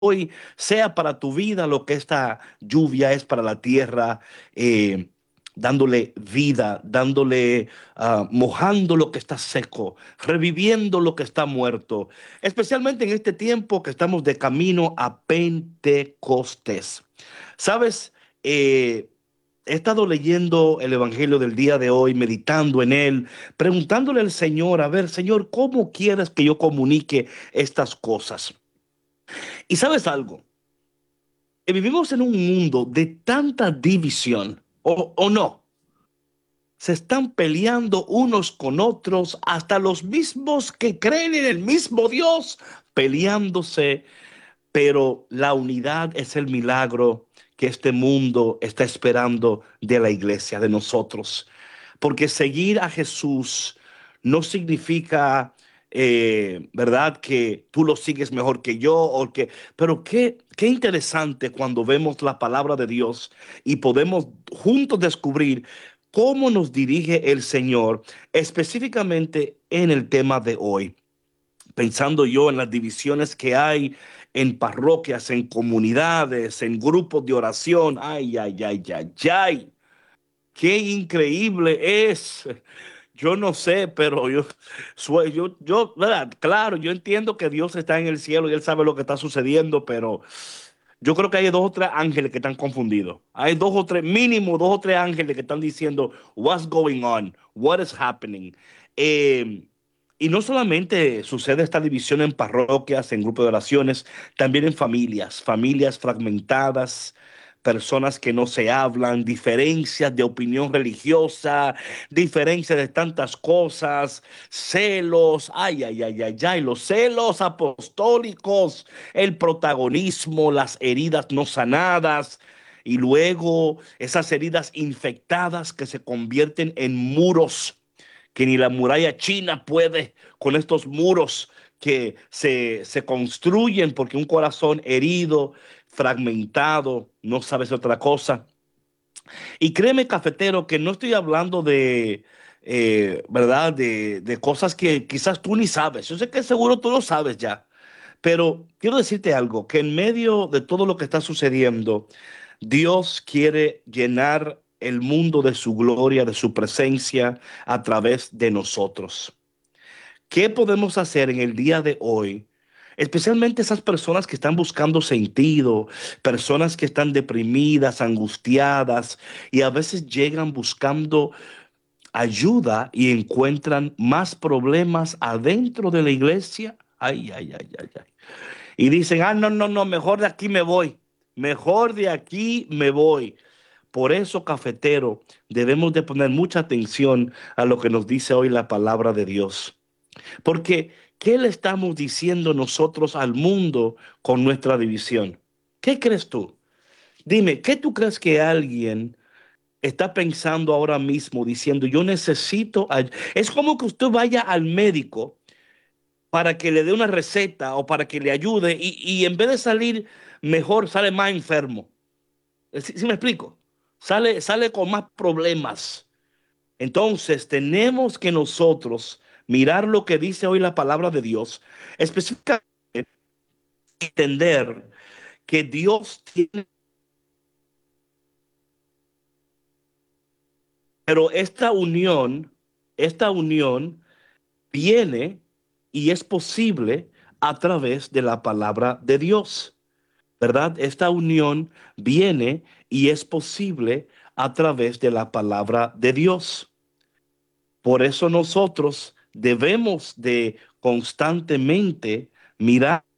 hoy sea para tu vida lo que esta lluvia es para la tierra, eh, dándole vida, dándole, mojando lo que está seco, reviviendo lo que está muerto, especialmente en este tiempo que estamos de camino a Pentecostés. ¿Sabes? He estado leyendo el Evangelio del día de hoy, meditando en él, preguntándole al Señor, a ver, Señor, ¿cómo quieres que yo comunique estas cosas? Y sabes algo, vivimos en un mundo de tanta división, o no, se están peleando unos con otros, hasta los mismos que creen en el mismo Dios, peleándose, pero la unidad es el milagro que este mundo está esperando de la iglesia, de nosotros. Porque seguir a Jesús no significa, ¿verdad? Que tú lo sigues mejor que yo, pero qué interesante cuando vemos la palabra de Dios y podemos juntos descubrir cómo nos dirige el Señor, específicamente en el tema de hoy, pensando yo en las divisiones que hay en parroquias, en comunidades, en grupos de oración. Ay, ay, ay, ay, ay. Qué increíble es. Yo no sé, pero ¿verdad? Claro, yo entiendo que Dios está en el cielo y Él sabe lo que está sucediendo, pero yo creo que hay dos o tres ángeles que están confundidos. Hay dos o tres, mínimo dos o tres ángeles que están diciendo, what's going on? What is happening? Eh, y no solamente sucede esta división en parroquias, en grupos de oraciones, también en familias, familias fragmentadas, personas que no se hablan, diferencias de opinión religiosa, diferencias de tantas cosas, celos, ay, ay, ay, ay, ay, los celos apostólicos, el protagonismo, las heridas no sanadas y luego esas heridas infectadas que se convierten en muros, que ni la muralla china puede con estos muros que se construyen porque un corazón herido, fragmentado, no sabes otra cosa. Y créeme, cafetero, que no estoy hablando de, ¿verdad? De cosas que quizás tú ni sabes. Yo sé que seguro tú lo sabes ya. Pero quiero decirte algo, que en medio de todo lo que está sucediendo, Dios quiere llenar el mundo de su gloria, de su presencia a través de nosotros. ¿Qué podemos hacer en el día de hoy? Especialmente esas personas que están buscando sentido, personas que están deprimidas, angustiadas y a veces llegan buscando ayuda y encuentran más problemas adentro de la iglesia. Ay, ay, ay, ay, ay. Y dicen, no, no, no, mejor de aquí me voy. Mejor de aquí me voy. Por eso, cafetero, debemos de poner mucha atención a lo que nos dice hoy la palabra de Dios. Porque, ¿qué le estamos diciendo nosotros al mundo con nuestra división? ¿Qué crees tú? Dime, ¿qué tú crees que alguien está pensando ahora mismo diciendo, yo necesito... Es como que usted vaya al médico para que le dé una receta o para que le ayude y en vez de salir mejor, sale más enfermo. ¿Sí me explico? Sale con más problemas. Entonces tenemos que nosotros mirar lo que dice hoy la palabra de Dios, específicamente entender que Dios tiene, pero esta unión viene y es posible a través de la palabra de Dios, ¿verdad? Esta unión viene y es posible a través de la palabra de Dios. Por eso nosotros debemos de constantemente mirar